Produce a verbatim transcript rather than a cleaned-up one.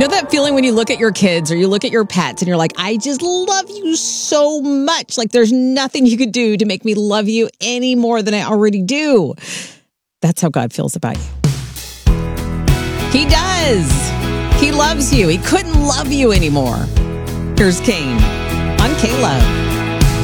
know that feeling when you look at your kids or you look at your pets and you're like, I just love you so much. Like there's nothing you could do to make me love you any more than I already do. That's how God feels about you. He does. He loves you. He couldn't love you anymore. Here's Kane on K-Love.